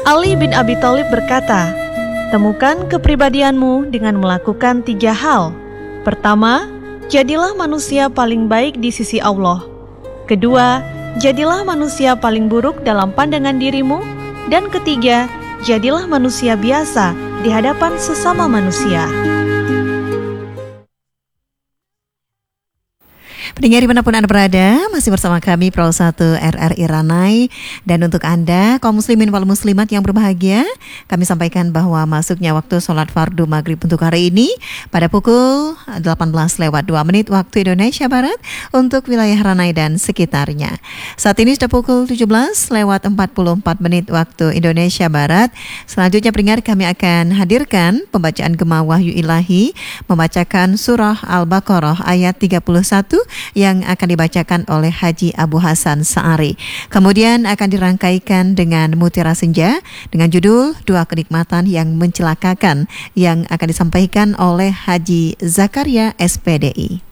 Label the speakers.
Speaker 1: Ali bin Abi Thalib berkata, temukan kepribadianmu dengan melakukan 3 hal. Pertama, jadilah manusia paling baik di sisi Allah. Kedua, jadilah manusia paling buruk dalam pandangan dirimu. Dan ketiga, jadilah manusia biasa di hadapan sesama manusia.
Speaker 2: Pendengar dimanapun Anda berada, masih bersama kami Pro 1 RRI Ranai. Dan untuk Anda, kaum muslimin wal muslimat yang berbahagia, kami sampaikan bahwa masuknya waktu sholat fardu maghrib untuk hari ini pada pukul 18:02 waktu Indonesia Barat untuk wilayah Ranai dan sekitarnya. Saat ini sudah pukul 17:44 waktu Indonesia Barat. Selanjutnya pendengar, kami akan hadirkan pembacaan Gema Wahyu Ilahi membacakan surah Al-Baqarah ayat 31 yang akan dibacakan oleh Haji Abu Hasan Sa'ari. Kemudian akan dirangkaikan dengan Mutiara Senja dengan judul Dua Kenikmatan yang Mencelakakan yang akan disampaikan oleh Haji Zakaria SPDI.